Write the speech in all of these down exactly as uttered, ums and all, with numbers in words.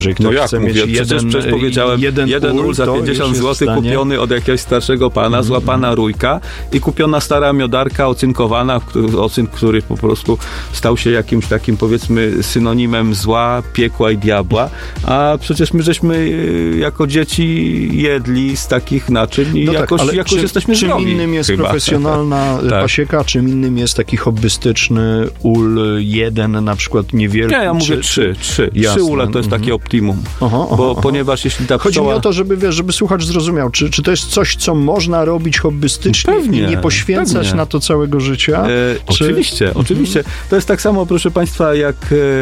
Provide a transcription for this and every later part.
Jeżeli ktoś no jak chce mówię, mieć przecież, jeden, przecież powiedziałem, jeden, jeden ul, ul za pięćdziesiąt złotych kupiony od jakiegoś starszego pana, mm. złapana rójka i kupiona stara miodarka ocynkowana, ocynk, który po prostu stał się jakimś takim, powiedzmy, synonimem zła, piekła i diabła, a przecież my żeśmy jako dzieci jedli z takich naczyń i no tak, jakoś, jakoś czy, jesteśmy czym zdrowi. Czym innym jest chyba. profesjonalna tak. pasieka, czym innym jest taki hobbystyczny ul jeden, na przykład niewielki. Nie, ja mówię czy, trzy, trzy. Jasne. Trzy ule to jest takie optimum. Aha, aha, bo aha. ponieważ jeśli ta Chodzi pszczoła... mi o to, żeby, wiesz, żeby słuchacz zrozumiał, czy, czy to jest coś, co można robić hobbystycznie pewnie, i nie poświęcać pewnie. na to całego życia? E, czy... Oczywiście, mhm. oczywiście. To jest tak samo, proszę państwa, jak,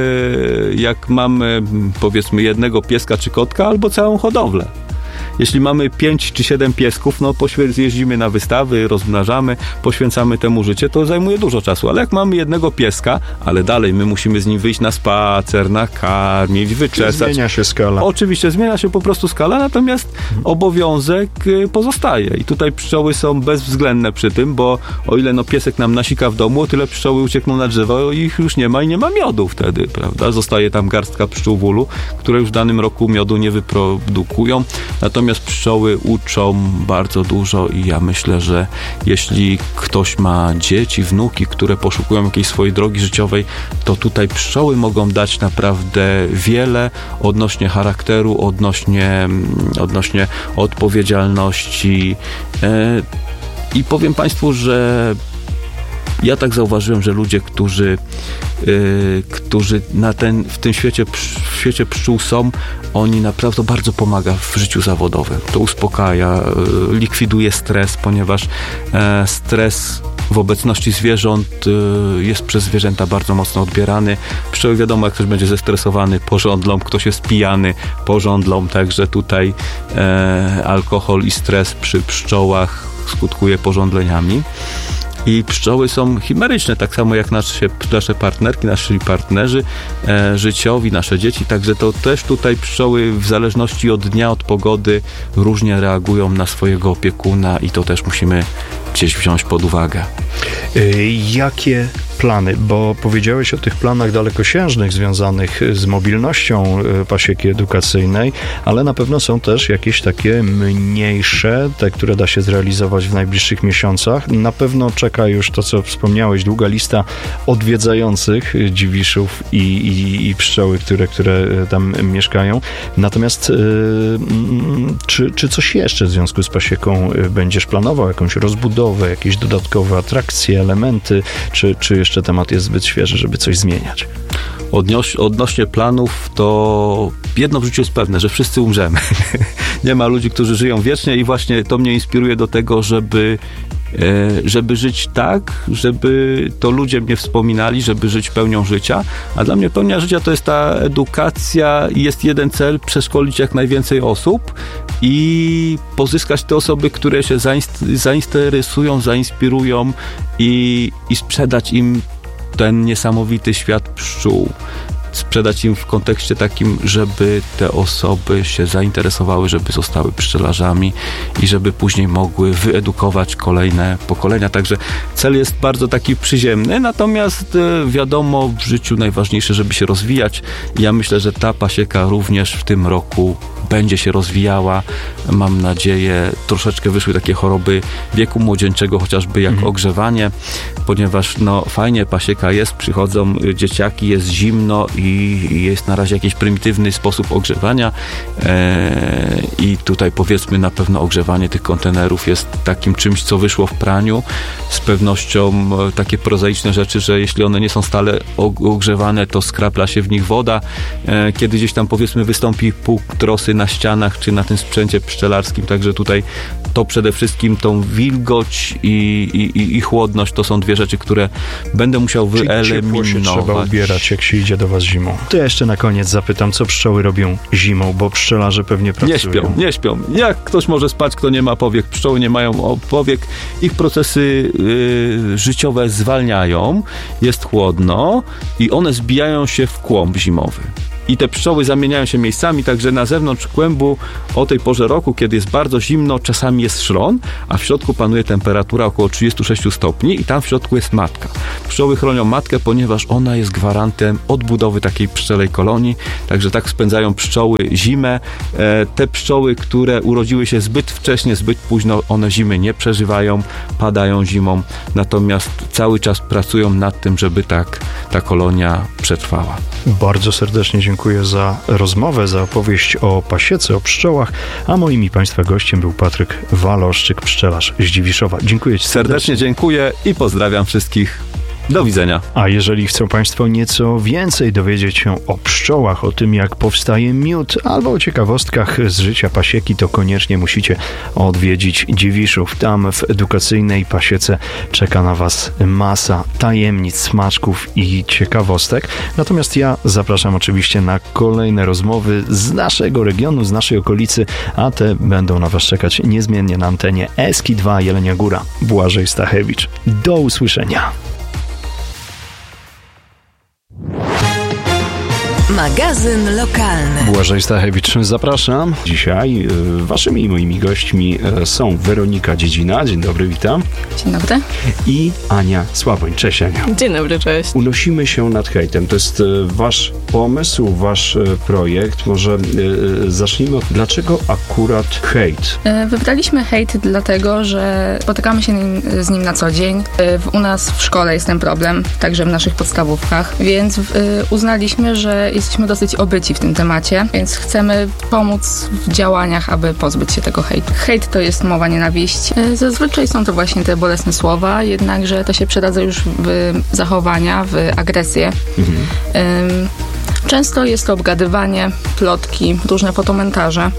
jak mamy, powiedzmy, jednego pieska czy kotka, albo całą hodowlę. Jeśli mamy pięć czy siedem piesków, no poświę- jeździmy na wystawy, rozmnażamy, poświęcamy temu życie, to zajmuje dużo czasu. Ale jak mamy jednego pieska, ale dalej my musimy z nim wyjść na spacer, nakarmić, wyczesać. Zmienia się skala. Oczywiście, zmienia się po prostu skala, natomiast obowiązek pozostaje. I tutaj pszczoły są bezwzględne przy tym, bo o ile no piesek nam nasika w domu, o tyle pszczoły uciekną na drzewo, ich już nie ma i nie ma miodu wtedy, prawda? Zostaje tam garstka pszczół w ulu, które już w danym roku miodu nie wyprodukują. Natomiast pszczoły uczą bardzo dużo i ja myślę, że jeśli ktoś ma dzieci, wnuki, które poszukują jakiejś swojej drogi życiowej, to tutaj pszczoły mogą dać naprawdę wiele odnośnie charakteru, odnośnie, odnośnie odpowiedzialności. I powiem państwu, że ja tak zauważyłem, że ludzie, którzy, yy, którzy na ten, w tym świecie, w świecie pszczół są, oni naprawdę bardzo pomaga w życiu zawodowym. To uspokaja, yy, likwiduje stres, ponieważ yy, stres w obecności zwierząt yy, jest przez zwierzęta bardzo mocno odbierany. Pszczoły, wiadomo, jak ktoś będzie zestresowany, pożądlą, ktoś jest pijany, pożądlą, także tutaj yy, alkohol i stres przy pszczołach skutkuje pożądleniami. I pszczoły są chimeryczne, tak samo jak nasze, nasze partnerki, nasi partnerzy e, życiowi, nasze dzieci, także to też tutaj pszczoły w zależności od dnia, od pogody różnie reagują na swojego opiekuna i to też musimy gdzieś wziąć pod uwagę. Yy, jakie plany? Bo powiedziałeś o tych planach dalekosiężnych związanych z mobilnością pasieki edukacyjnej, ale na pewno są też jakieś takie mniejsze, te, które da się zrealizować w najbliższych miesiącach. Na pewno czeka już to, co wspomniałeś, długa lista odwiedzających dziwiszów i, i, i pszczoły, które, które tam mieszkają. Natomiast yy, czy, czy coś jeszcze w związku z pasieką będziesz planował? Jakąś rozbudowę, jakieś dodatkowe atrakcje, elementy, czy, czy jeszcze temat jest zbyt świeży, żeby coś zmieniać? Odnoś, odnośnie planów, to jedno w życiu jest pewne, że wszyscy umrzemy. Nie ma ludzi, którzy żyją wiecznie i właśnie to mnie inspiruje do tego, żeby żeby żyć tak, żeby to ludzie mnie wspominali, żeby żyć pełnią życia, a dla mnie pełnia życia to jest ta edukacja i jest jeden cel, przeszkolić jak najwięcej osób i pozyskać te osoby, które się zainteresują, zainspirują i, i sprzedać im ten niesamowity świat pszczół. Sprzedać im w kontekście takim, żeby te osoby się zainteresowały, żeby zostały pszczelarzami i żeby później mogły wyedukować kolejne pokolenia. Także cel jest bardzo taki przyziemny, natomiast wiadomo, w życiu najważniejsze, żeby się rozwijać. Ja myślę, że ta pasieka również w tym roku będzie się rozwijała. Mam nadzieję, troszeczkę wyszły takie choroby wieku młodzieńczego, chociażby jak mhm. ogrzewanie, ponieważ no fajnie pasieka jest, przychodzą dzieciaki, jest zimno i jest na razie jakiś prymitywny sposób ogrzewania e, i tutaj powiedzmy na pewno ogrzewanie tych kontenerów jest takim czymś, co wyszło w praniu. Z pewnością e, takie prozaiczne rzeczy, że jeśli one nie są stale ogrzewane, to skrapla się w nich woda. E, kiedy gdzieś tam powiedzmy wystąpi pół trosy na ścianach, czy na tym sprzęcie pszczelarskim, także tutaj to przede wszystkim tą wilgoć i, i, i chłodność to są dwie rzeczy, które będę musiał wyeliminować. Czyli ciepło się trzeba ubierać, jak się idzie do was zimą. To ja jeszcze na koniec zapytam, co pszczoły robią zimą, bo pszczelarze pewnie pracują. Nie śpią, nie śpią. Jak ktoś może spać, kto nie ma powiek? Pszczoły nie mają powiek. Ich procesy yy, życiowe zwalniają, jest chłodno i one zbijają się w kłąb zimowy. i te pszczoły zamieniają się miejscami, także na zewnątrz kłębu o tej porze roku, kiedy jest bardzo zimno, czasami jest szron, a w środku panuje temperatura około trzydzieści sześć stopni i tam w środku jest matka. Pszczoły chronią matkę, ponieważ ona jest gwarantem odbudowy takiej pszczelej kolonii, także tak spędzają pszczoły zimę. E, te pszczoły, które urodziły się zbyt wcześnie, zbyt późno, one zimy nie przeżywają, padają zimą, natomiast cały czas pracują nad tym, żeby tak ta kolonia przetrwała. Bardzo serdecznie dziękuję za rozmowę, za opowieść o pasiece, o pszczołach, a moim i Państwa gościem był Patryk Waloszczyk, pszczelarz z Dziwiszowa. Dziękuję Ci serdecznie. Serdecznie dziękuję i pozdrawiam wszystkich. Do widzenia. A jeżeli chcą Państwo nieco więcej dowiedzieć się o pszczołach, o tym jak powstaje miód, albo o ciekawostkach z życia pasieki, to koniecznie musicie odwiedzić Dziwiszów. Tam w edukacyjnej pasiece czeka na Was masa tajemnic, smaczków i ciekawostek. Natomiast ja zapraszam oczywiście na kolejne rozmowy z naszego regionu, z naszej okolicy, a te będą na Was czekać niezmiennie na antenie Eski dwa Jelenia Góra. Błażej Stachewicz. Do usłyszenia. Magazyn lokalny. Błażej Stachewicz, zapraszam. Dzisiaj y, waszymi i moimi gośćmi y, są Weronika Dziedzina. Dzień dobry, witam. Dzień dobry. I Ania Sławoń. Cześć, Ania. Dzień dobry, cześć. Unosimy się nad hejtem. To jest y, wasz pomysł, wasz y, projekt. Może y, zacznijmy od, dlaczego akurat hejt? Wybraliśmy hejt dlatego, że spotykamy się nim, z nim na co dzień. Y, u nas w szkole jest ten problem, także w naszych podstawówkach, więc y, uznaliśmy, że jesteśmy dosyć obyci w tym temacie, więc chcemy pomóc w działaniach, aby pozbyć się tego hejtu. Hejt to jest mowa nienawiści. Zazwyczaj są to właśnie te bolesne słowa, jednakże to się przeradza już w zachowania, w agresję. Mhm. Często jest to obgadywanie, plotki, różne fotomontaże.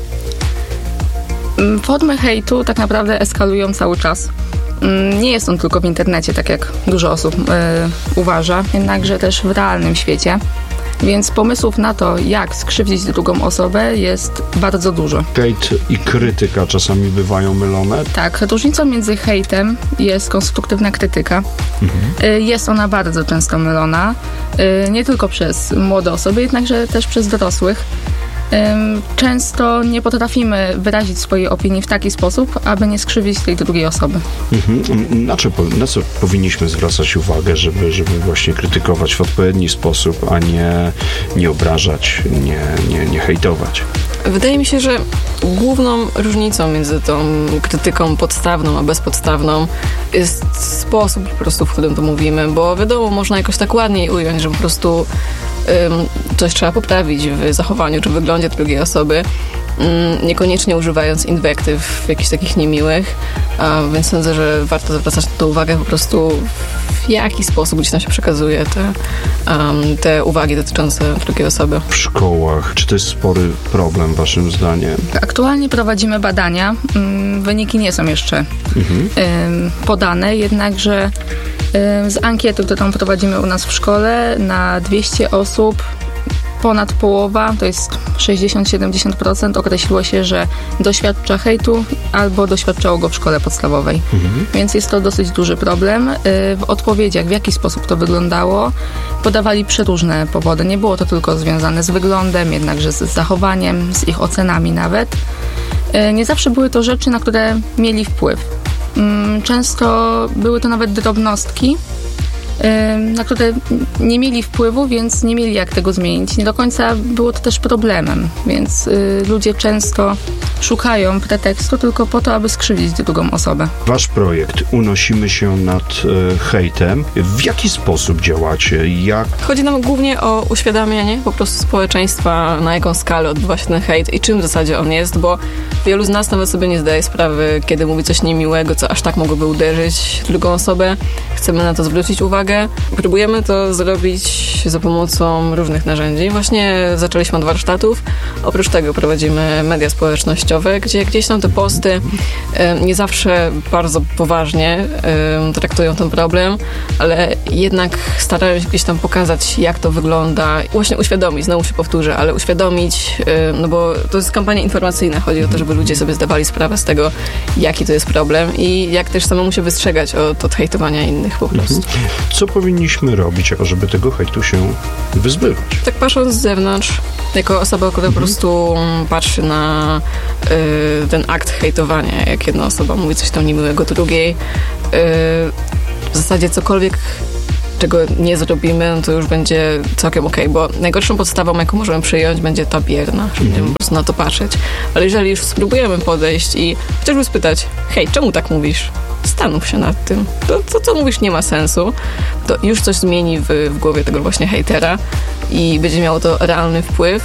Formy hejtu tak naprawdę eskalują cały czas. Nie jest on tylko w internecie, tak jak dużo osób yy, uważa, jednakże też w realnym świecie. Więc pomysłów na to, jak skrzywdzić drugą osobę, jest bardzo dużo. Hejt i krytyka czasami bywają mylone? Tak, różnicą między hejtem jest konstruktywna krytyka. Mhm. Jest ona bardzo często mylona, nie tylko przez młode osoby, jednakże też przez dorosłych. Często nie potrafimy wyrazić swojej opinii w taki sposób, aby nie skrzywdzić tej drugiej osoby. Mhm. Na, co, na co powinniśmy zwracać uwagę, żeby, żeby właśnie krytykować w odpowiedni sposób, a nie, nie obrażać, nie, nie, nie hejtować? Wydaje mi się, że główną różnicą między tą krytyką podstawną a bezpodstawną jest sposób po prostu, w którym to mówimy, bo wiadomo, można jakoś tak ładniej ująć, że po prostu um, coś trzeba poprawić w zachowaniu czy wyglądzie drugiej osoby, um, niekoniecznie używając inwektyw jakichś takich niemiłych, a więc sądzę, że warto zwracać na to uwagę po prostu, w jaki sposób gdzieś tam się przekazuje te, um, te uwagi dotyczące drugiej osoby. W szkołach, czy to jest spory problem waszym zdaniem? Aktualnie prowadzimy badania. Wyniki nie są jeszcze mhm. podane, jednakże z ankiety, którą prowadzimy u nas w szkole, na dwieście osób ponad połowa, to jest sześćdziesiąt do siedemdziesięciu procent, określiło się, że doświadcza hejtu albo doświadczało go w szkole podstawowej. Mhm. Więc jest to dosyć duży problem. W odpowiedziach, w jaki sposób to wyglądało, podawali przeróżne powody. Nie było to tylko związane z wyglądem, jednakże z zachowaniem, z ich ocenami nawet. Nie zawsze były to rzeczy, na które mieli wpływ. Często były to nawet drobnostki, na które nie mieli wpływu, więc nie mieli jak tego zmienić. Nie do końca było to też problemem, więc y, ludzie często szukają pretekstu tylko po to, aby skrzywdzić drugą osobę. Wasz projekt Unosimy się nad e, hejtem. W jaki sposób działacie? Jak? Chodzi nam głównie o uświadamianie po prostu społeczeństwa, na jaką skalę odbywa się ten hejt i czym w zasadzie on jest, bo wielu z nas nawet sobie nie zdaje sprawy, kiedy mówi coś niemiłego, co aż tak mogłoby uderzyć drugą osobę. Chcemy na to zwrócić uwagę. Próbujemy to zrobić za pomocą różnych narzędzi. Właśnie zaczęliśmy od warsztatów. Oprócz tego prowadzimy media społecznościowe, społecznościowe, gdzie gdzieś tam te posty e, nie zawsze bardzo poważnie e, traktują ten problem, ale jednak starają się gdzieś tam pokazać, jak to wygląda. Właśnie uświadomić, znowu się powtórzę, ale uświadomić, e, no bo to jest kampania informacyjna. Chodzi o to, żeby ludzie sobie zdawali sprawę z tego, jaki to jest problem i jak też samemu się wystrzegać od, od hejtowania innych po prostu. Co powinniśmy robić, żeby tego hejtu się wyzbywać? Tak patrząc z zewnątrz, jako osoba, która po prostu patrzy na y, ten akt hejtowania, jak jedna osoba mówi coś tam niemiłego drugiej, y, w zasadzie cokolwiek, czego nie zrobimy, no to już będzie całkiem okej, okay, bo najgorszą podstawą, jaką możemy przyjąć, będzie ta bierna, że będziemy po prostu na to patrzeć. Ale jeżeli już spróbujemy podejść i chociażby spytać, hej, czemu tak mówisz? Zastanów się nad tym. To, to, co mówisz, nie ma sensu. To już coś zmieni w, w głowie tego właśnie hejtera i będzie miało to realny wpływ.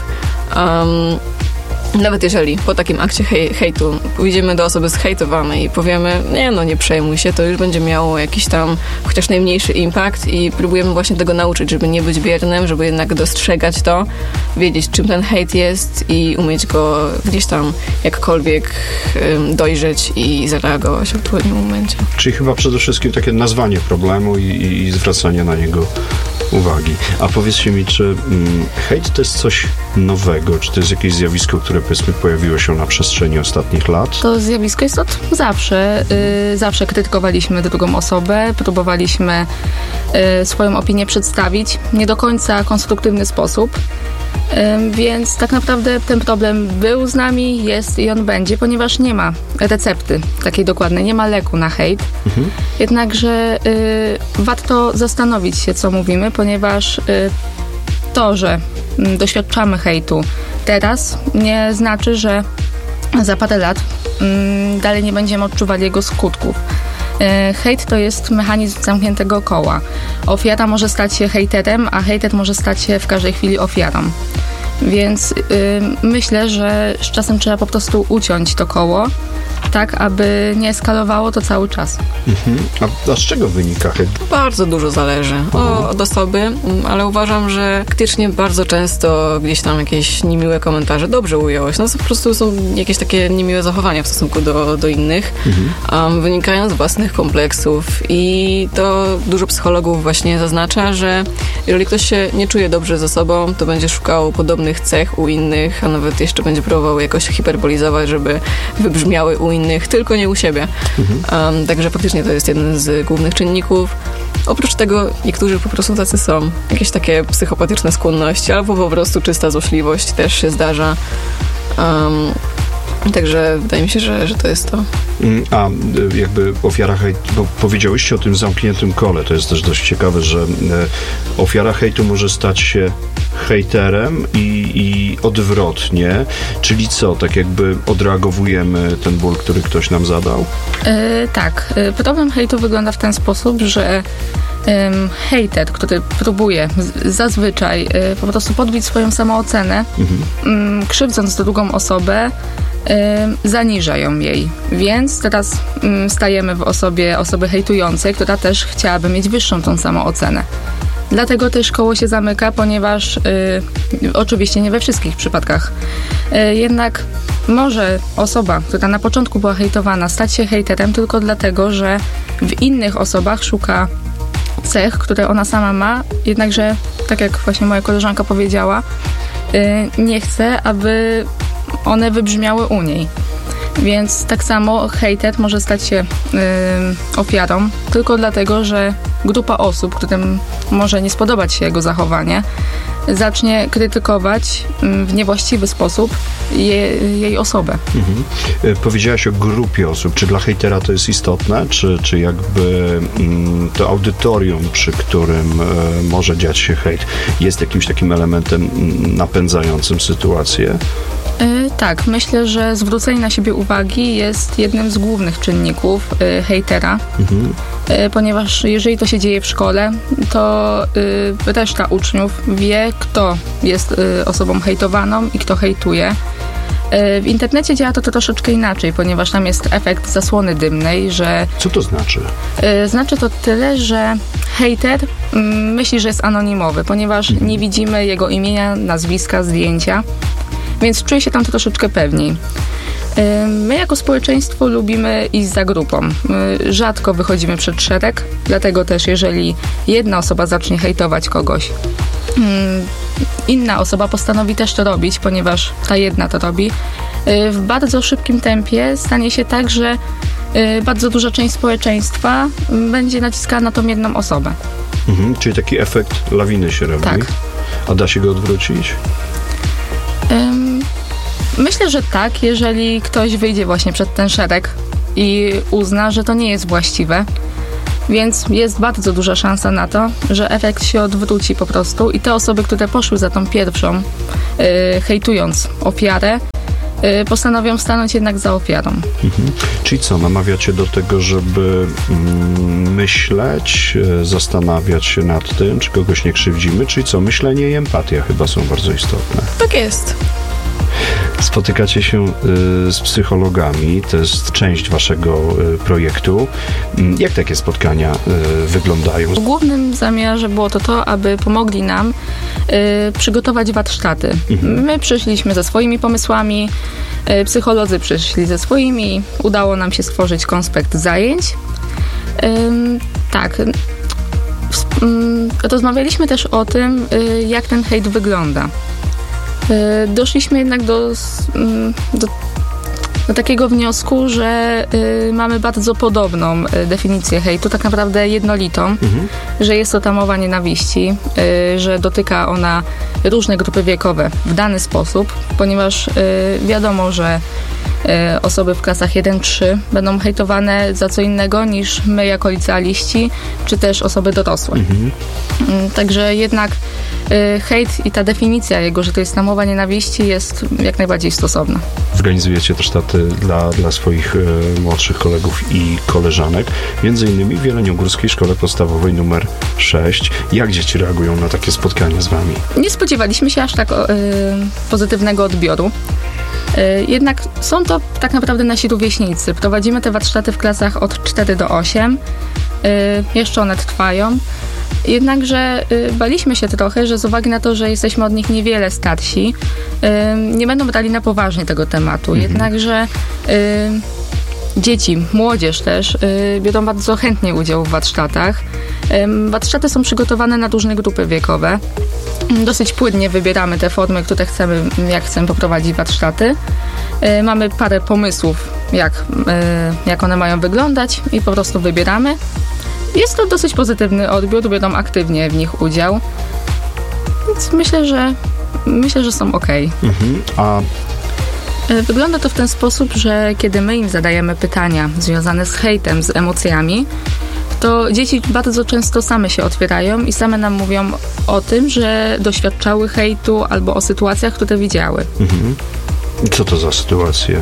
Um, Nawet jeżeli po takim akcie hej, hejtu pójdziemy do osoby zhejtowanej i powiemy, nie no, nie przejmuj się, to już będzie miało jakiś tam chociaż najmniejszy impact i próbujemy właśnie tego nauczyć, żeby nie być biernym, żeby jednak dostrzegać to, wiedzieć, czym ten hejt jest i umieć go gdzieś tam jakkolwiek um, dojrzeć i zareagować w odpowiednim momencie. Czyli chyba przede wszystkim takie nazwanie problemu i, i zwracanie na niego uwagi. A powiedzcie mi, czy mm, hejt to jest coś nowego? Czy to jest jakieś zjawisko, które powiedzmy pojawiło się na przestrzeni ostatnich lat? To zjawisko jest od zawsze. Yy, zawsze krytykowaliśmy drugą osobę, próbowaliśmy yy, swoją opinię przedstawić w nie do końca konstruktywny sposób. Yy, więc tak naprawdę ten problem był z nami, jest i on będzie, ponieważ nie ma recepty takiej dokładnej, nie ma leku na hejt. Mhm. Jednakże yy, warto zastanowić się, co mówimy, ponieważ yy, to, że yy, doświadczamy hejtu teraz, nie znaczy, że za parę lat yy, dalej nie będziemy odczuwali jego skutków. Yy, hejt to jest mechanizm zamkniętego koła. Ofiara może stać się hejterem, a hejter może stać się w każdej chwili ofiarą. Więc yy, myślę, że z czasem trzeba po prostu uciąć to koło, tak aby nie eskalowało to cały czas. Mhm. A, a z czego wynika hejt? Bardzo dużo zależy o, od osoby, ale uważam, że faktycznie bardzo często gdzieś tam jakieś niemiłe komentarze, dobrze ująłeś, no to po prostu są jakieś takie niemiłe zachowania w stosunku do, do innych, mhm. um, wynikają z własnych kompleksów i to dużo psychologów właśnie zaznacza, że jeżeli ktoś się nie czuje dobrze ze sobą, to będzie szukał podobnych cech u innych, a nawet jeszcze będzie próbował jakoś hiperbolizować, żeby wybrzmiały u innych, tylko nie u siebie. Mhm. Um, także faktycznie to jest jeden z głównych czynników. Oprócz tego niektórzy po prostu tacy są. Jakieś takie psychopatyczne skłonności, albo po prostu czysta złośliwość też się zdarza. Um, Także wydaje mi się, że, że to jest to. A jakby ofiara hejtu, bo powiedziałyście o tym zamkniętym kole, to jest też dość ciekawe, że ofiara hejtu może stać się hejterem i, i odwrotnie, czyli co, tak jakby odreagowujemy ten ból, który ktoś nam zadał? Yy, tak. Problem hejtu wygląda w ten sposób, że Um, hejter, który próbuje z, zazwyczaj y, po prostu podbić swoją samoocenę, mhm. y, krzywdząc drugą osobę, y, zaniża ją jej. Więc teraz y, stajemy w osobie osoby hejtującej, która też chciałaby mieć wyższą tą samoocenę. Dlatego też koło się zamyka, ponieważ y, oczywiście nie we wszystkich przypadkach. Y, jednak może osoba, która na początku była hejtowana, stać się hejterem tylko dlatego, że w innych osobach szuka cech, które ona sama ma, jednakże, tak jak właśnie moja koleżanka powiedziała, yy, nie chce, aby one wybrzmiały u niej. Więc tak samo hejter może stać się yy, ofiarą tylko dlatego, że grupa osób, którym może nie spodobać się jego zachowanie, zacznie krytykować w niewłaściwy sposób je, jej osobę. Mhm. Powiedziałaś o grupie osób. Czy dla hejtera to jest istotne? Czy, czy jakby mm, to audytorium, przy którym e, może dziać się hejt, jest jakimś takim elementem napędzającym sytuację? Yy, tak, myślę, że zwrócenie na siebie uwagi jest jednym z głównych czynników yy, hejtera, mhm. yy, ponieważ jeżeli to się dzieje w szkole, to yy, reszta uczniów wie, kto jest yy, osobą hejtowaną i kto hejtuje. Yy, w internecie działa to, to troszeczkę inaczej, ponieważ tam jest efekt zasłony dymnej, że... Co to znaczy? Yy, znaczy to tyle, że hejter yy, myśli, że jest anonimowy, ponieważ mhm. nie widzimy jego imienia, nazwiska, zdjęcia. Więc czuję się tam troszeczkę pewniej. My jako społeczeństwo lubimy iść za grupą. My rzadko wychodzimy przed szereg, dlatego też jeżeli jedna osoba zacznie hejtować kogoś, inna osoba postanowi też to robić, ponieważ ta jedna to robi, w bardzo szybkim tempie stanie się tak, że bardzo duża część społeczeństwa będzie naciskała na tą jedną osobę. Mhm, czyli taki efekt lawiny się robi. Tak. A da się go odwrócić? Um, myślę, że tak, jeżeli ktoś wyjdzie właśnie przed ten szereg i uzna, że to nie jest właściwe. Więc jest bardzo duża szansa na to, że efekt się odwróci po prostu i te osoby, które poszły za tą pierwszą, yy, hejtując ofiarę, yy, postanowią stanąć jednak za ofiarą. Mhm. Czyli co, namawiacie do tego, żeby mm, myśleć, yy, zastanawiać się nad tym, czy kogoś nie krzywdzimy, czyli co, myślenie i empatia chyba są bardzo istotne. Tak jest. Spotykacie się y, z psychologami, to jest część waszego y, projektu. Jak takie spotkania y, wyglądają? W głównym zamiarze było to to, aby pomogli nam y, przygotować warsztaty. Mhm. My przyszliśmy ze swoimi pomysłami, y, psycholodzy przyszli ze swoimi, udało nam się stworzyć konspekt zajęć. Y, tak. Y, rozmawialiśmy też o tym, y, jak ten hejt wygląda. Doszliśmy jednak do, do, do takiego wniosku, że y, mamy bardzo podobną y, definicję hejtu, tak naprawdę jednolitą, mhm. że jest to ta mowa nienawiści, y, że dotyka ona różne grupy wiekowe w dany sposób, ponieważ y, wiadomo, że y, osoby w klasach jeden trzy będą hejtowane za co innego niż my jako licealiści, czy też osoby dorosłe. Mhm. Y, także jednak y, hejt i ta definicja jego, że to jest ta mowa nienawiści, jest jak najbardziej stosowna. Organizujecie też taty dla, dla swoich y, młodszych kolegów i koleżanek, między innymi w Jeleniogórskiej Szkole Podstawowej numer sześć. Jak dzieci reagują na takie spotkania z wami? Nie spodziewaliśmy się aż tak y, pozytywnego odbioru. Y, jednak są to tak naprawdę nasi rówieśnicy. Prowadzimy te warsztaty w klasach od cztery do ośmiu. Y, jeszcze one trwają. Jednakże y, baliśmy się trochę, że z uwagi na to, że jesteśmy od nich niewiele starsi, y, nie będą brali na poważnie tego tematu. Mhm. Jednakże y, dzieci, młodzież też y, biorą bardzo chętnie udział w warsztatach. Y, warsztaty są przygotowane na różne grupy wiekowe. Dosyć płynnie wybieramy te formy, które chcemy, jak chcemy poprowadzić warsztaty. Y, mamy parę pomysłów, jak, y, jak one mają wyglądać i po prostu wybieramy. Jest to dosyć pozytywny odbiór, biorą aktywnie w nich udział. Więc myślę, że myślę, że są okej. Mhm. A wygląda to w ten sposób, że kiedy my im zadajemy pytania związane z hejtem, z emocjami, to dzieci bardzo często same się otwierają i same nam mówią o tym, że doświadczały hejtu albo o sytuacjach, które widziały. Mhm. Co to za sytuacje?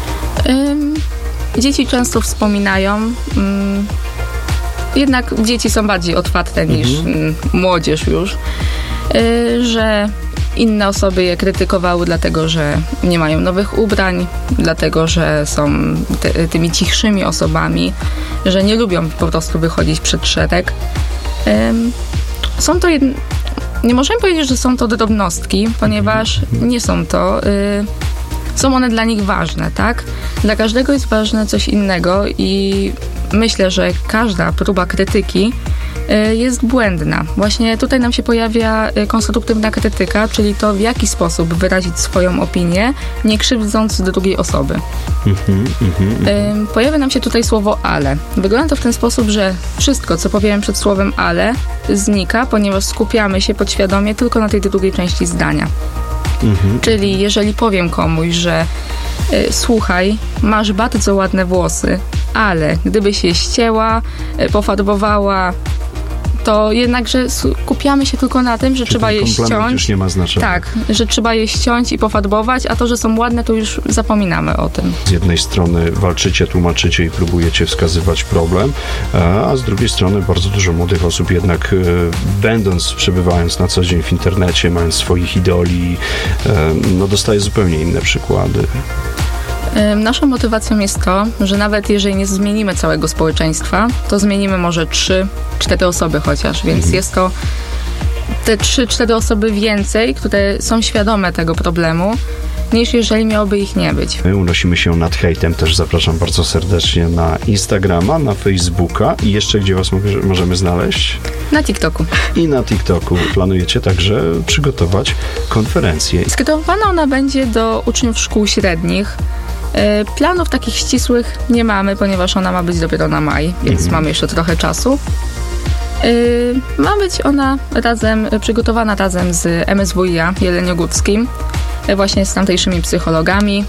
Ym, dzieci często wspominają... Ym, Jednak dzieci są bardziej otwarte niż mhm. młodzież już, yy, że inne osoby je krytykowały dlatego, że nie mają nowych ubrań, dlatego, że są te, tymi cichszymi osobami, że nie lubią po prostu wychodzić przed szereg. Yy, są to, jed... nie możemy powiedzieć, że są to drobnostki, ponieważ nie są to... Yy, Są one dla nich ważne, tak? Dla każdego jest ważne coś innego i myślę, że każda próba krytyki y, jest błędna. Właśnie tutaj nam się pojawia konstruktywna krytyka, czyli to, w jaki sposób wyrazić swoją opinię, nie krzywdząc drugiej osoby. Mm-hmm, mm-hmm. Y, pojawia nam się tutaj słowo ale. Wygląda to w ten sposób, że wszystko, co powiem przed słowem ale, znika, ponieważ skupiamy się podświadomie tylko na tej drugiej części zdania. Mhm. Czyli jeżeli powiem komuś, że y, słuchaj, masz bardzo ładne włosy, ale gdybyś je ścięła, y, pofarbowała, to jednakże skupiamy się tylko na tym, że Czy trzeba je ściąć. Już nie ma znaczenia. Tak, że trzeba je ściąć i pofarbować, a to, że są ładne, to już zapominamy o tym. Z jednej strony walczycie, tłumaczycie i próbujecie wskazywać problem, a z drugiej strony bardzo dużo młodych osób jednak będąc, przebywając na co dzień w internecie, mając swoich idoli, no dostaje zupełnie inne przykłady. Naszą motywacją jest to, że nawet jeżeli nie zmienimy całego społeczeństwa, to zmienimy może trzy, cztery osoby chociaż, więc mhm. jest to te trzy, cztery osoby więcej, które są świadome tego problemu niż jeżeli miałoby ich nie być. My unosimy się nad hejtem, też zapraszam bardzo serdecznie na Instagrama, na Facebooka i jeszcze gdzie was możemy znaleźć? Na TikToku. I na TikToku. Planujecie także przygotować konferencję. Skierowana ona będzie do uczniów szkół średnich. Planów takich ścisłych nie mamy, ponieważ ona ma być dopiero na maj, więc mhm. mamy jeszcze trochę czasu. Ma być ona razem, przygotowana razem z M S W i A jeleniogórskim, właśnie z tamtejszymi psychologami.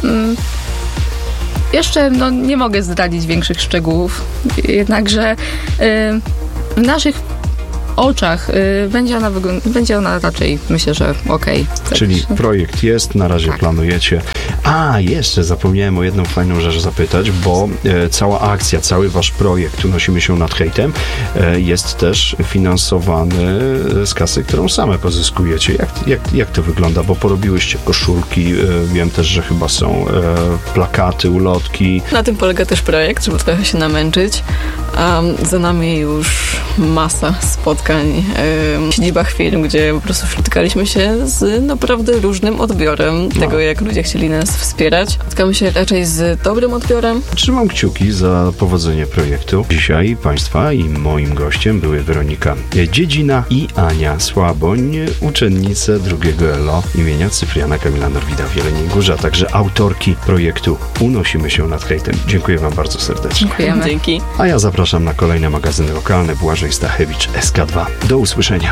Jeszcze no, nie mogę zdradzić większych szczegółów, jednakże w naszych oczach y, będzie, ona wyglą- będzie ona raczej, myślę, że okej. Okay. Czyli projekt jest, na razie tak. planujecie. A, jeszcze zapomniałem o jedną fajną rzecz zapytać, bo e, cała akcja, cały wasz projekt Unosimy się nad hejtem e, jest też finansowany z kasy, którą same pozyskujecie. Jak, jak, jak to wygląda? Bo porobiłyście koszulki, e, wiem też, że chyba są e, plakaty, ulotki. Na tym polega też projekt, żeby trochę się namęczyć. Um, za nami już masa spotkań w siedzibach firm, gdzie po prostu spotykaliśmy się z naprawdę różnym odbiorem no. tego, jak ludzie chcieli nas wspierać. Spotkamy się raczej z dobrym odbiorem. Trzymam kciuki za powodzenie projektu. Dzisiaj Państwa i moim gościem były Weronika Dziedzina i Ania Słaboń, uczennice drugiego L O imienia Cypriana Kamila Norwida w Jeleniej Górze, a także autorki projektu Unosimy się nad hejtem. Dziękuję Wam bardzo serdecznie. Dziękujemy. Dzięki. A ja zapraszam na kolejne magazyny lokalne. Błażej Stachewicz, S K dwa. Do usłyszenia.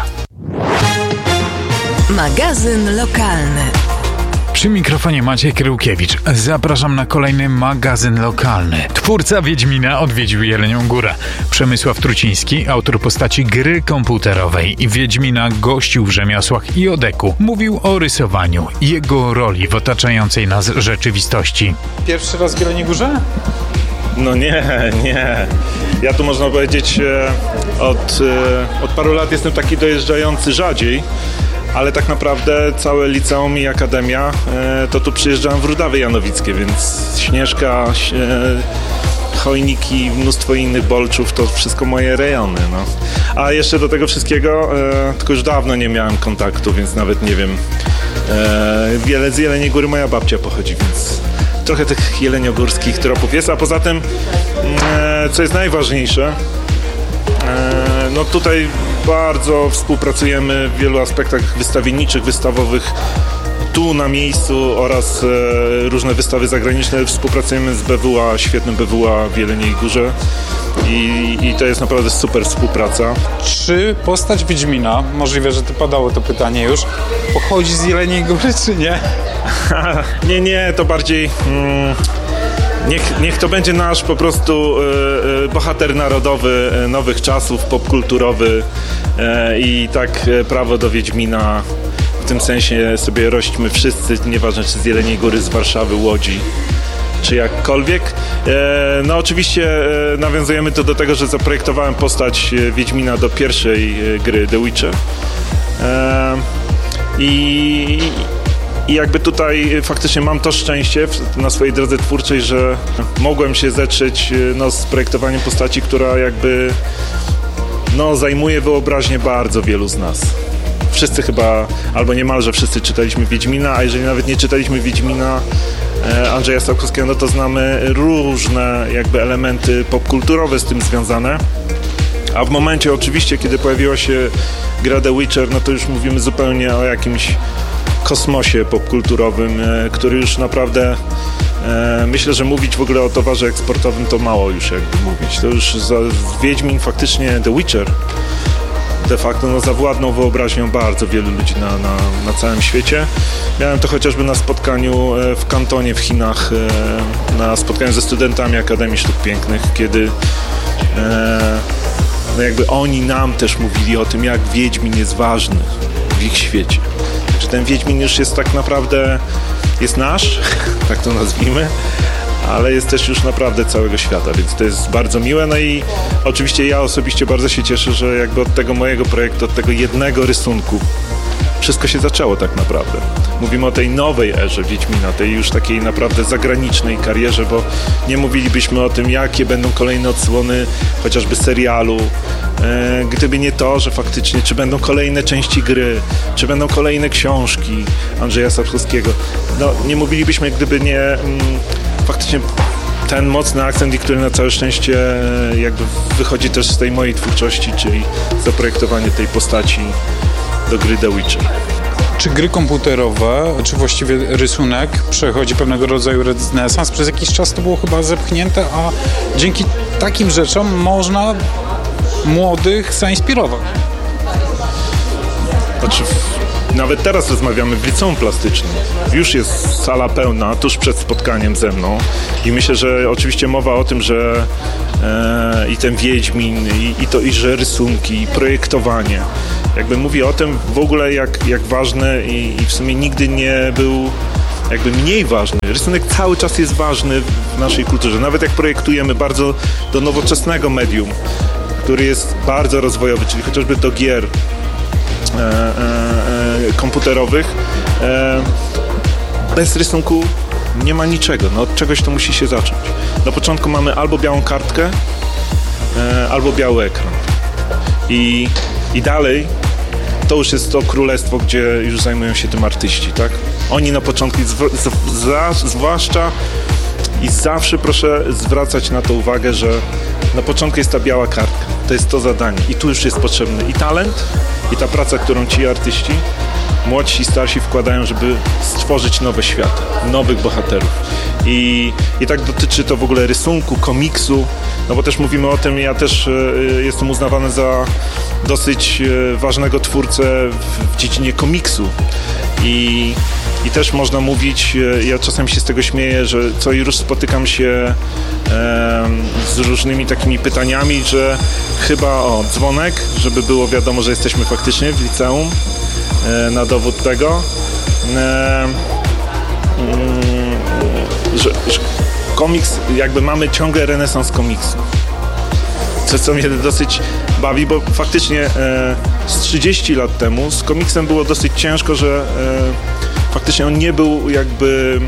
Magazyn lokalny. Przy mikrofonie Maciej Kryłkiewicz. Zapraszam na kolejny magazyn lokalny. Twórca Wiedźmina odwiedził Jelenią Górę. Przemysław Truciński, autor postaci gry komputerowej i Wiedźmina, gościł w rzemiosłach i odeku. Mówił o rysowaniu i jego roli w otaczającej nas rzeczywistości. Pierwszy raz w Jeleniej Górze? No nie, nie. Ja tu można powiedzieć od, od paru lat jestem taki dojeżdżający rzadziej, ale tak naprawdę całe liceum i akademia to tu przyjeżdżałem w Rudawy Janowickie, więc Śnieżka, Chojniki, mnóstwo innych Bolczów, to wszystko moje rejony. No. A jeszcze do tego wszystkiego, tylko już dawno nie miałem kontaktu, więc nawet nie wiem, wiele z Jeleniej Góry moja babcia pochodzi, więc trochę tych jeleniogórskich tropów jest, a poza tym, co jest najważniejsze, no tutaj bardzo współpracujemy w wielu aspektach wystawienniczych, wystawowych tu na miejscu oraz różne wystawy zagraniczne. Współpracujemy z B W A, świetnym B W A w Jeleniej Górze i, i to jest naprawdę super współpraca. Czy postać Wiedźmina, możliwe, że to padało to pytanie już, pochodzi z Jeleniej Góry, czy nie? nie, nie, to bardziej... Mm, Niech, niech to będzie nasz po prostu e, bohater narodowy e, nowych czasów, popkulturowy e, i tak e, prawo do Wiedźmina w tym sensie sobie rośćmy wszyscy, nieważne czy z Jeleniej Góry, z Warszawy, Łodzi czy jakkolwiek. E, no oczywiście e, nawiązujemy to do tego, że zaprojektowałem postać Wiedźmina do pierwszej e, gry The Witcher e, i I jakby tutaj faktycznie mam to szczęście na swojej drodze twórczej, że mogłem się zetrzeć no, z projektowaniem postaci, która jakby no, zajmuje wyobraźnię bardzo wielu z nas. Wszyscy chyba, albo niemalże wszyscy czytaliśmy Wiedźmina, a jeżeli nawet nie czytaliśmy Wiedźmina Andrzeja Sapkowskiego, no to znamy różne jakby elementy popkulturowe z tym związane. A w momencie oczywiście, kiedy pojawiła się gra The Witcher, no to już mówimy zupełnie o jakimś kosmosie popkulturowym, który już naprawdę e, myślę, że mówić w ogóle o towarze eksportowym to mało już jakby mówić. To już za, Wiedźmin faktycznie The Witcher de facto no, zawładnął wyobraźnią bardzo wielu ludzi na, na, na całym świecie. Miałem to chociażby na spotkaniu w Kantonie w Chinach, e, na spotkaniu ze studentami Akademii Sztuk Pięknych, kiedy e, no jakby oni nam też mówili o tym, jak Wiedźmin jest ważny w ich świecie. Że ten Wiedźmin już jest tak naprawdę, jest nasz, tak to nazwijmy, ale jest też już naprawdę całego świata, więc to jest bardzo miłe. No i oczywiście ja osobiście bardzo się cieszę, że jakby od tego mojego projektu, od tego jednego rysunku wszystko się zaczęło tak naprawdę. Mówimy o tej nowej erze Wiedźmina, tej już takiej naprawdę zagranicznej karierze, bo nie mówilibyśmy o tym, jakie będą kolejne odsłony chociażby serialu, e, gdyby nie to, że faktycznie, czy będą kolejne części gry, czy będą kolejne książki Andrzeja Sapkowskiego. No, nie mówilibyśmy, gdyby nie mm, faktycznie ten mocny akcent, i który na całe szczęście jakby wychodzi też z tej mojej twórczości, czyli zaprojektowanie tej postaci do gry The Witcher. Czy gry komputerowe, czy właściwie rysunek przechodzi pewnego rodzaju renesans? Przez jakiś czas to było chyba zepchnięte, a dzięki takim rzeczom można młodych zainspirować. Znaczy, nawet teraz rozmawiamy w liceum plastycznym. Już jest sala pełna, tuż przed spotkaniem ze mną. I myślę, że oczywiście mowa o tym, że e, i ten Wiedźmin, i, i to, i że rysunki, i projektowanie. Jakby mówię o tym w ogóle, jak, jak ważne i, i w sumie nigdy nie był jakby mniej ważny. Rysunek cały czas jest ważny w naszej kulturze. Nawet jak projektujemy bardzo do nowoczesnego medium, który jest bardzo rozwojowy, czyli chociażby do gier E, e, komputerowych, e, bez rysunku nie ma niczego. No, od czegoś to musi się zacząć. Na początku mamy albo białą kartkę, e, albo biały ekran. I, i dalej to już jest to królestwo, gdzie już zajmują się tym artyści, tak? Oni na początku, zw- z- z- zwłaszcza i zawsze proszę zwracać na to uwagę, że na początku jest ta biała kartka. To jest to zadanie. I tu już jest potrzebny i talent, i ta praca, którą ci artyści, młodsi i starsi wkładają, żeby stworzyć nowe światy, nowych bohaterów. I, i tak dotyczy to w ogóle rysunku, komiksu, no bo też mówimy o tym, ja też y, jestem uznawany za dosyć y, ważnego twórcę w, w dziedzinie komiksu. I, I też można mówić, ja czasem się z tego śmieję, że co i rusz spotykam się e, z różnymi takimi pytaniami, że chyba o dzwonek, żeby było wiadomo, że jesteśmy faktycznie w liceum, e, na dowód tego, e, mm, że, że komiks, jakby mamy ciągle renesans komiksu. Co, co mnie dosyć bawi, bo faktycznie e, z trzydzieści lat temu z komiksem było dosyć ciężko, że e, faktycznie on nie był jakby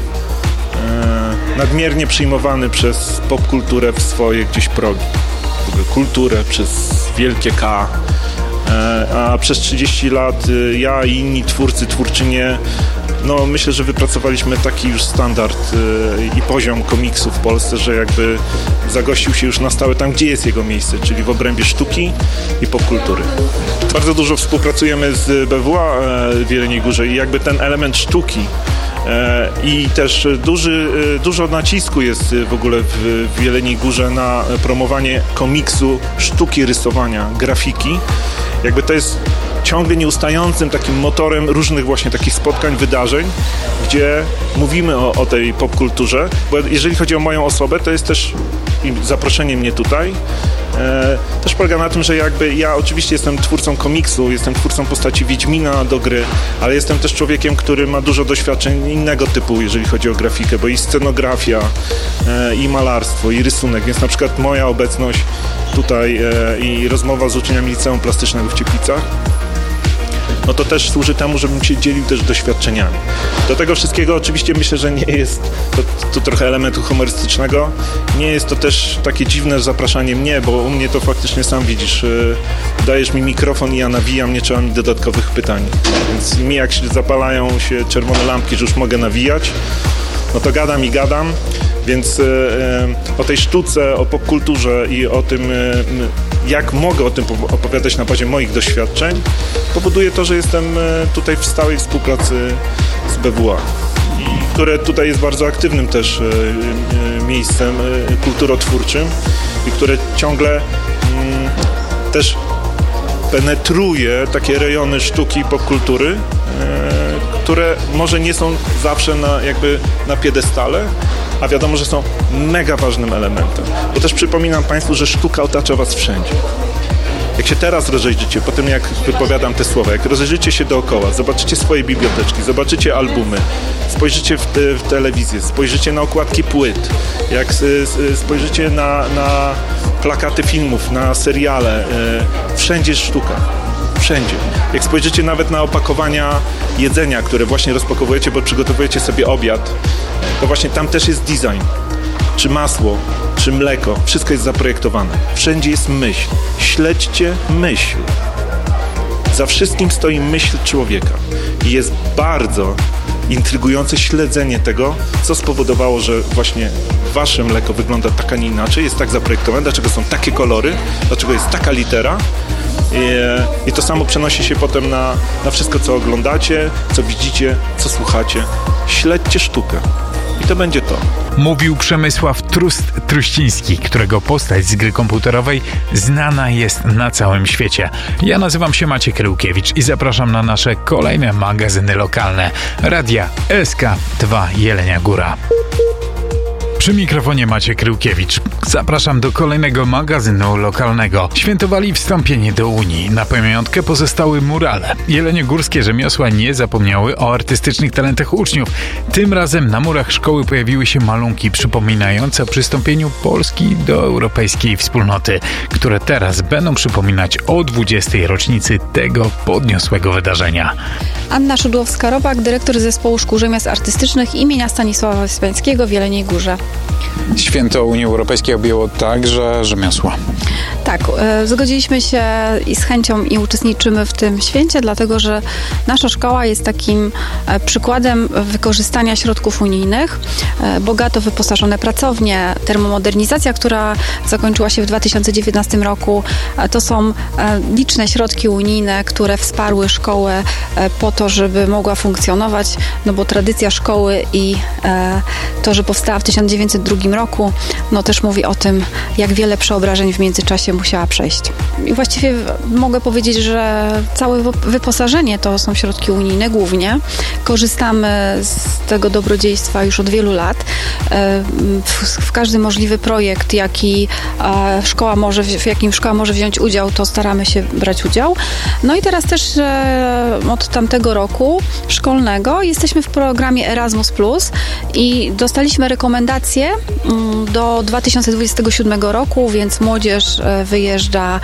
e, nadmiernie przyjmowany przez popkulturę w swoje gdzieś progi. W ogóle kulturę przez wielkie K. E, a przez trzydzieści lat e, ja i inni twórcy, twórczynie, no myślę, że wypracowaliśmy taki już standard e, i poziom komiksu w Polsce, że jakby zagościł się już na stałe tam, gdzie jest jego miejsce, czyli w obrębie sztuki i popkultury. Bardzo dużo współpracujemy z B W A e, w Jeleniej Górze i jakby ten element sztuki e, i też duży, e, dużo nacisku jest w ogóle w, w Jeleniej Górze na promowanie komiksu, sztuki rysowania, grafiki. Jakby to jest ciągle nieustającym takim motorem różnych właśnie takich spotkań, wydarzeń, gdzie mówimy o, o tej popkulturze, bo jeżeli chodzi o moją osobę, to jest też i zaproszenie mnie tutaj, e, też polega na tym, że jakby ja oczywiście jestem twórcą komiksu, jestem twórcą postaci Wiedźmina do gry, ale jestem też człowiekiem, który ma dużo doświadczeń innego typu, jeżeli chodzi o grafikę, bo i scenografia, e, i malarstwo, i rysunek, więc na przykład moja obecność tutaj e, i rozmowa z uczniami Liceum Plastycznego w Cieplicach, no to też służy temu, żebym się dzielił też doświadczeniami. Do tego wszystkiego oczywiście myślę, że nie jest to, to trochę elementu humorystycznego, nie jest to też takie dziwne zapraszanie mnie, bo u mnie to faktycznie sam widzisz, yy, dajesz mi mikrofon i ja nawijam, nie trzeba mi dodatkowych pytań. Więc mi jak się zapalają się czerwone lampki, że już mogę nawijać, no to gadam i gadam, więc yy, o tej sztuce, o popkulturze i o tym, yy, jak mogę o tym opowiadać na bazie moich doświadczeń, powoduje to, że jestem tutaj w stałej współpracy z B W A, które tutaj jest bardzo aktywnym też miejscem kulturotwórczym i które ciągle też penetruje takie rejony sztuki i popkultury, które może nie są zawsze na, jakby na piedestale, a wiadomo, że są mega ważnym elementem. Bo też przypominam Państwu, że sztuka otacza Was wszędzie. Jak się teraz rozejrzycie, po tym jak wypowiadam te słowa, jak rozejrzycie się dookoła, zobaczycie swoje biblioteczki, zobaczycie albumy, spojrzycie w, te, w telewizję, spojrzycie na okładki płyt, jak spojrzycie na, na plakaty filmów, na seriale, wszędzie jest sztuka. Wszędzie. Jak spojrzycie nawet na opakowania jedzenia, które właśnie rozpakowujecie, bo przygotowujecie sobie obiad, to właśnie tam też jest design. Czy masło, czy mleko, wszystko jest zaprojektowane. Wszędzie jest myśl. Śledźcie myśl. Za wszystkim stoi myśl człowieka. I jest bardzo intrygujące śledzenie tego, co spowodowało, że właśnie wasze mleko wygląda tak, a nie inaczej, jest tak zaprojektowane, dlaczego są takie kolory, dlaczego jest taka litera. I, i to samo przenosi się potem na, na wszystko, co oglądacie, co widzicie, co słuchacie. Śledźcie sztukę. I to będzie to. Mówił Przemysław Trust-Truściński, którego postać z gry komputerowej znana jest na całym świecie. Ja nazywam się Maciek Ryłkiewicz i zapraszam na nasze kolejne magazyny lokalne. Radia S K dwa Jelenia Góra. Przy mikrofonie Maciek Ryłkiewicz. Zapraszam do kolejnego magazynu lokalnego. Świętowali wstąpienie do Unii. Na pamiątkę pozostały murale. Jeleniogórskie rzemiosła nie zapomniały o artystycznych talentach uczniów. Tym razem na murach szkoły pojawiły się malunki przypominające o przystąpieniu Polski do Europejskiej Wspólnoty, które teraz będą przypominać o dwudziestej rocznicy tego podniosłego wydarzenia. Anna Szydłowska-Robak, dyrektor Zespołu Szkół Rzemiosł Artystycznych imienia Stanisława Wyspiańskiego w Jeleniej Górze. Święto Unii Europejskiej objęło także rzemiosła. Tak, e, zgodziliśmy się i z chęcią i uczestniczymy w tym święcie, dlatego że nasza szkoła jest takim e, przykładem wykorzystania środków unijnych. E, bogato wyposażone pracownie, termomodernizacja, która zakończyła się w dwa tysiące dziewiętnastym roku. E, to są e, liczne środki unijne, które wsparły szkołę e, po to, żeby mogła funkcjonować, no bo tradycja szkoły i e, to, że powstała w tysiąc dziewięćset drugim roku, no też mówi o tym, jak wiele przeobrażeń w międzyczasie musiała przejść. I właściwie mogę powiedzieć, że całe wyposażenie to są środki unijne głównie. Korzystamy z tego dobrodziejstwa już od wielu lat. W, w każdy możliwy projekt, jaki szkoła może, w jakim szkoła może wziąć udział, to staramy się brać udział. No i teraz też od tamtego roku szkolnego jesteśmy w programie Erasmus plus i dostaliśmy rekomendacje do dwa tysiące dwudziestego siódmego roku, więc młodzież wyjeżdża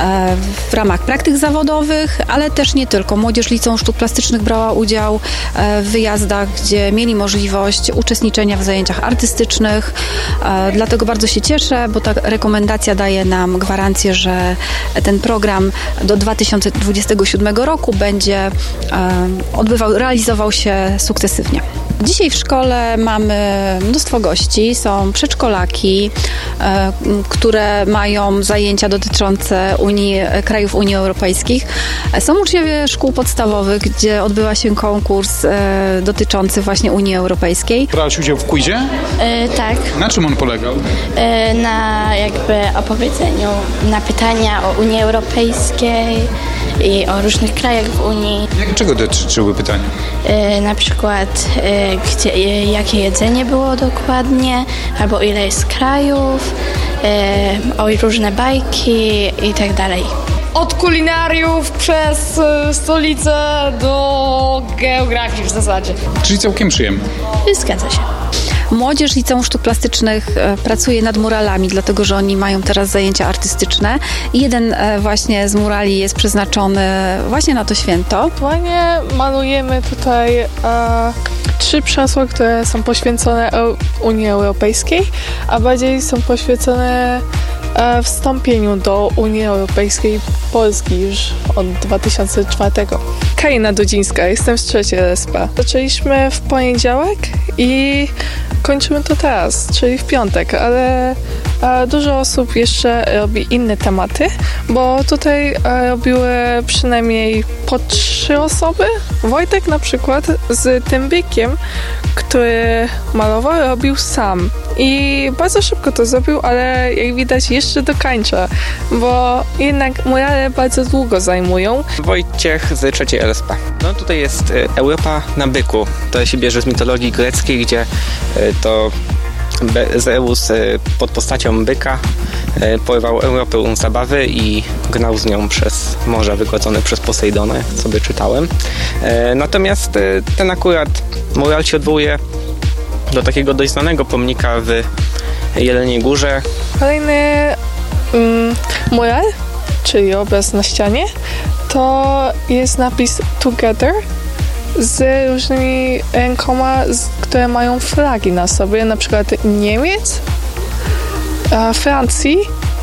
w ramach praktyk zawodowych, ale też nie tylko. Młodzież Liceum Sztuk Plastycznych brała udział w wyjazdach, gdzie mieli możliwość uczestniczenia w zajęciach artystycznych. Dlatego bardzo się cieszę, bo ta rekomendacja daje nam gwarancję, że ten program do dwa tysiące dwudziestego siódmego roku będzie odbywał, realizował się sukcesywnie. Dzisiaj w szkole mamy mnóstwo gości, są przedszkolaki, e, które mają zajęcia dotyczące Unii, krajów Unii Europejskich. Są uczniowie szkół podstawowych, gdzie odbywa się konkurs e, dotyczący właśnie Unii Europejskiej. Brałeś udział w quizie? E, tak. Na czym on polegał? E, na jakby opowiedzeniu na pytania o Unii Europejskiej i o różnych krajach w Unii. Jak, czego dotyczyły pytania? E, na przykład e, gdzie, e, jakie jedzenie było dokładnie, albo ile jest krajów, e, o różne bajki i tak dalej. Od kulinariów przez e, stolicę do geografii w zasadzie. Czyli całkiem przyjemne. Zgadza się. Młodzież Liceum Sztuk Plastycznych pracuje nad muralami, dlatego że oni mają teraz zajęcia artystyczne i jeden właśnie z murali jest przeznaczony właśnie na to święto. Aktualnie malujemy tutaj e, trzy przesła, które są poświęcone Unii Europejskiej, a bardziej są poświęcone e, wstąpieniu do Unii Europejskiej Polski już od dwa tysiące czwartego. Karina Dudzińska, jestem z trzeciej R S P. Zaczęliśmy w poniedziałek i kończymy to teraz, czyli w piątek, ale e, dużo osób jeszcze robi inne tematy, bo tutaj e, robiły przynajmniej po trzy osoby. Wojtek na przykład z tym bykiem, który malował, robił sam. I bardzo szybko to zrobił, ale jak widać jeszcze dokańcza, bo jednak murale bardzo długo zajmują. Wojciech z trzeciej R S P. No tutaj jest Europa na byku. To się bierze z mitologii greckiej, gdzie to Zeus pod postacią byka porywał Europę zabawy i gnał z nią przez morze wygładzone przez Posejdonę, co wyczytałem. Natomiast ten akurat mural się odwołuje do takiego dość znanego pomnika w Jeleniej Górze. Kolejny mm, mural, czyli obraz na ścianie, to jest napis Together z różnymi rękoma, z, które mają flagi na sobie, na przykład Niemiec, e, Francji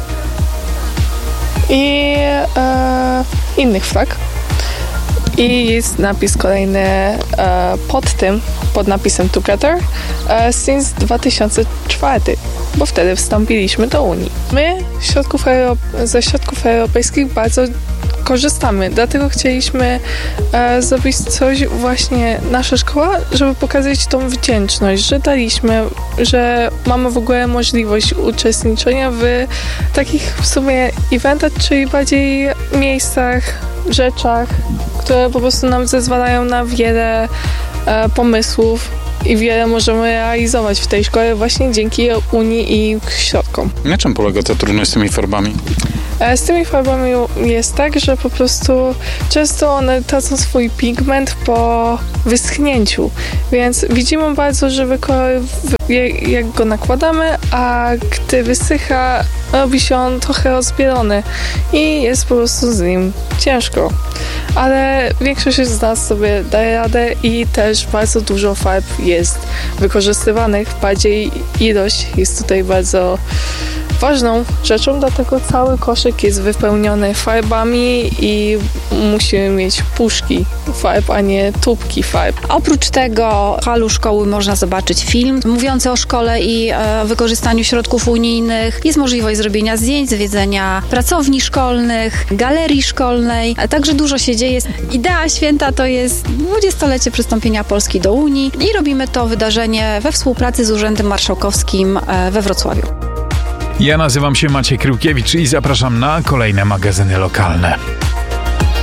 i e, innych flag. I jest napis kolejny e, pod tym, pod napisem Together e, since dwa tysiące czwarty, bo wtedy wstąpiliśmy do Unii. My środków Euro- ze środków europejskich bardzo korzystamy, dlatego chcieliśmy e, zrobić coś właśnie, nasza szkoła, żeby pokazać tą wdzięczność, że daliśmy, że mamy w ogóle możliwość uczestniczenia w takich w sumie eventach, czyli bardziej miejscach, rzeczach, które po prostu nam zezwalają na wiele e, pomysłów i wiele możemy realizować w tej szkole właśnie dzięki Unii i środkom. Na czym polega ta trudność z tymi farbami? Z tymi farbami jest tak, że po prostu często one tracą swój pigment po wyschnięciu, więc widzimy bardzo żywy kolor, jak go nakładamy, a gdy wysycha, robi się on trochę rozbielony i jest po prostu z nim ciężko. Ale większość z nas sobie daje radę i też bardzo dużo farb jest wykorzystywanych. Bardziej ilość jest tutaj bardzo ważną rzeczą, dlatego cały koszyk jest wypełniony farbami i musimy mieć puszki farb, a nie tubki farb. Oprócz tego w halu szkoły można zobaczyć film mówiący o szkole i e, wykorzystaniu środków unijnych. Jest możliwość zrobienia zdjęć, zwiedzenia pracowni szkolnych, galerii szkolnej. A także dużo się dzieje. Idea święta to jest dwudziestolecie przystąpienia Polski do Unii i robimy to wydarzenie we współpracy z Urzędem Marszałkowskim e, we Wrocławiu. Ja nazywam się Maciej Kryłkiewicz i zapraszam na kolejne magazyny lokalne.